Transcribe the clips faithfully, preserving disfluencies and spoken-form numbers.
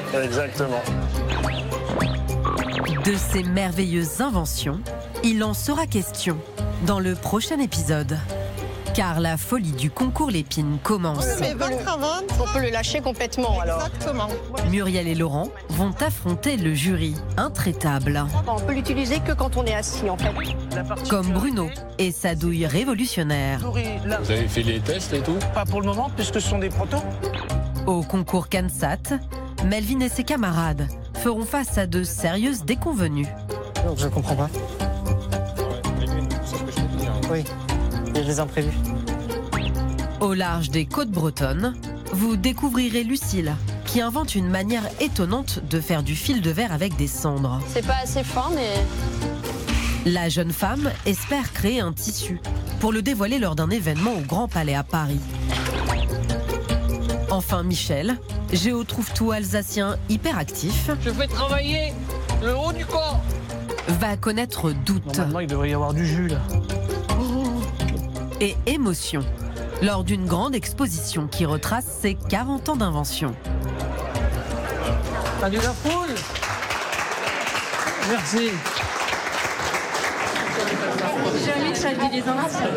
Exactement. De ces merveilleuses inventions, il en sera question dans le prochain épisode. Car la folie du concours Lépine commence. On met ventre à ventre. On peut le lâcher complètement alors. Exactement. Muriel et Laurent vont affronter le jury intraitable. On peut l'utiliser que quand on est assis en fait. Comme Bruno et sa douille révolutionnaire. Vous avez fait les tests et tout? Pas pour le moment puisque ce sont des protos. Au concours CANSAT, Melvin et ses camarades feront face à de sérieuses déconvenues. Donc je comprends pas. Oui, il y a des imprévus. Au large des côtes bretonnes, vous découvrirez Lucille, qui invente une manière étonnante de faire du fil de verre avec des cendres. C'est pas assez fort, mais... La jeune femme espère créer un tissu pour le dévoiler lors d'un événement au Grand Palais à Paris. Enfin, Michel, géotrouve-tout alsacien hyperactif. Je fais travailler le haut du corps. Va connaître doute. Normalement, il devrait y avoir du jus, là. Et émotion, lors d'une grande exposition qui retrace ses quarante ans d'invention. T'as du la poule. Merci. J'ai envie de changer les anciens.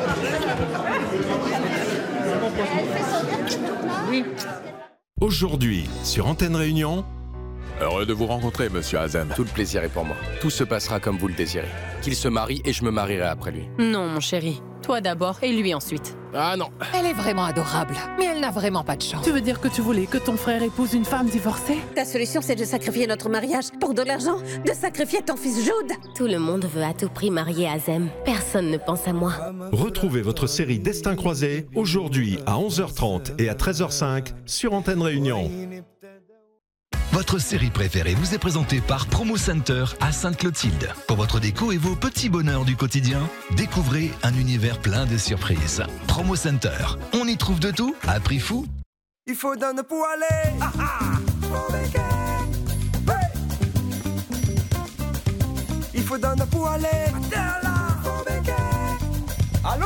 Oui. Aujourd'hui, sur Antenne Réunion. Heureux de vous rencontrer, monsieur Azem. Tout le plaisir est pour moi. Tout se passera comme vous le désirez. Qu'il se marie et je me marierai après lui. Non, mon chéri. Toi d'abord et lui ensuite. Ah non. Elle est vraiment adorable, mais elle n'a vraiment pas de chance. Tu veux dire que tu voulais que ton frère épouse une femme divorcée? Ta solution, c'est de sacrifier notre mariage pour de l'argent? De sacrifier ton fils Jude? Tout le monde veut à tout prix marier Azem. Personne ne pense à moi. Retrouvez votre série Destin croisé aujourd'hui à onze heures trente et à treize heures cinq sur Antenne Réunion. Votre série préférée vous est présentée par Promo Center à Sainte-Clotilde. Pour votre déco et vos petits bonheurs du quotidien, découvrez un univers plein de surprises. Promo Center, on y trouve de tout à prix fou. Il faut donner pour aller. Ah, ah. Il faut donner pour aller. Allons.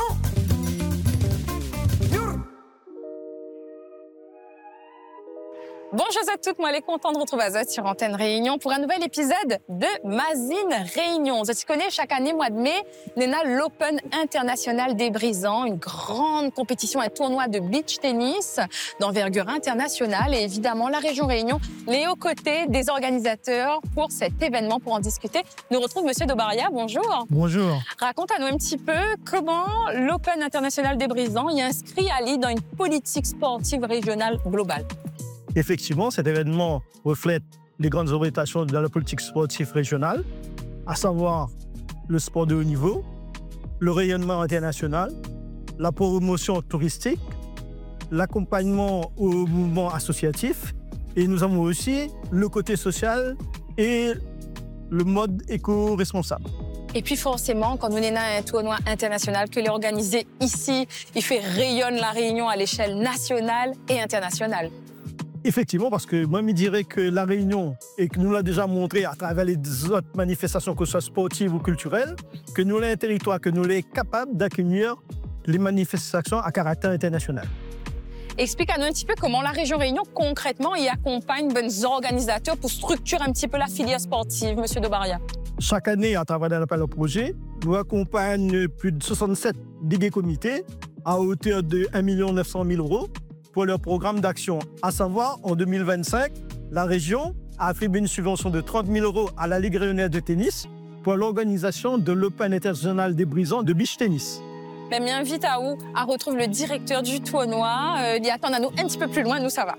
Bonjour à toutes, moi elle est contente de retrouver Azot sur Antenne Réunion pour un nouvel épisode de Mazine Réunion. Vous connaissez, chaque année, mois de mai, on a l'Open International des Brisants, une grande compétition, un tournoi de beach tennis d'envergure internationale. Et évidemment, la région Réunion est aux côtés des organisateurs pour cet événement. Pour en discuter, nous retrouve Monsieur Dobaria. Bonjour. Bonjour. Raconte-nous un petit peu comment l'Open International des Brisants est inscrit à l'I dans une politique sportive régionale globale. Effectivement, cet événement reflète les grandes orientations dans la politique sportive régionale, à savoir le sport de haut niveau, le rayonnement international, la promotion touristique, l'accompagnement au mouvement associatif, et nous avons aussi le côté social et le mode éco-responsable. Et puis forcément, quand on est à un tournoi international que l'est organisé ici, il fait rayonner la Réunion à l'échelle nationale et internationale. Effectivement, parce que moi, je dirais que la Réunion, et que nous l'a déjà montré à travers les autres manifestations, que ce soit sportives ou culturelles, que nous sommes un territoire, que nous sommes capables d'accueillir les manifestations à caractère international. Explique-nous un petit peu comment la région Réunion, concrètement, y accompagne les organisateurs pour structurer un petit peu la filière sportive, Monsieur Dobaria. Chaque année, à travers l'appel au projet, nous accompagnons plus de soixante-sept délégués comités à hauteur de un million neuf cent mille euros pour leur programme d'action. À savoir, en deux mille vingt-cinq, la région a attribué une subvention de trente mille euros à la Ligue réunionnaise de tennis pour l'organisation de l'Open International des Brisants de beach tennis. Ben, m'invite à où à retrouver le directeur du tournoi. Euh, il attend à nous un petit peu plus loin, nous ça va.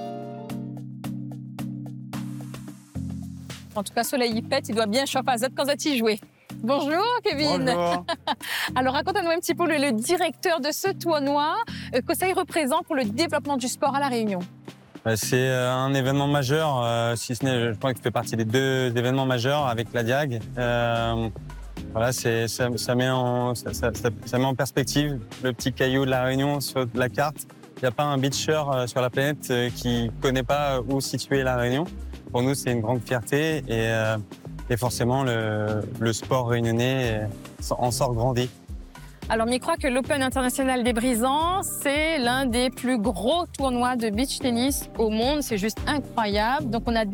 En tout cas, soleil il pète, il doit bien chauffer à Z quand il jouer. Bonjour Kevin. Bonjour. Alors raconte-nous un petit peu le, le directeur de ce tournoi, euh, que ça y représente pour le développement du sport à La Réunion. C'est un événement majeur, euh, si ce n'est, je crois qu'il fait partie des deux événements majeurs avec la Diag. Euh, voilà, c'est, ça, ça, met en, ça, ça, ça met en perspective le petit caillou de La Réunion sur la carte. Il n'y a pas un beacher sur la planète qui ne connaît pas où situer La Réunion. Pour nous, c'est une grande fierté et, euh, et forcément, le, le sport réunionnais en sort grandi. Alors, je crois que l'Open International des Brisants, c'est l'un des plus gros tournois de beach tennis au monde. C'est juste incroyable. Donc, on a